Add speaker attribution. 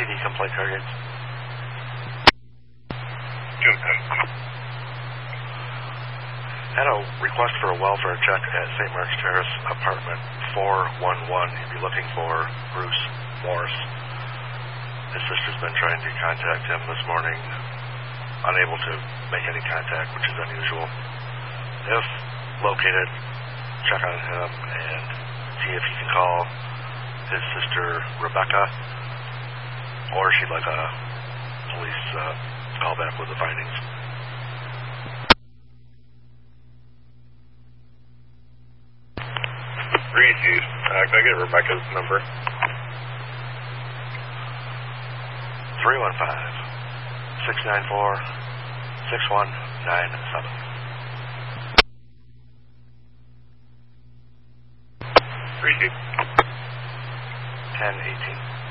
Speaker 1: PD complaint targets. Had a request for a welfare check at St. Mark's Terrace, apartment 411. He'd be looking for Bruce Morris. His sister's been trying to contact him this morning, unable to make any contact, which is unusual. If located, check on him and see if you can call his sister Rebecca, or she'd like a police call back with the findings.
Speaker 2: Can I get Rebecca's number?
Speaker 1: 315-694-6197. 1018.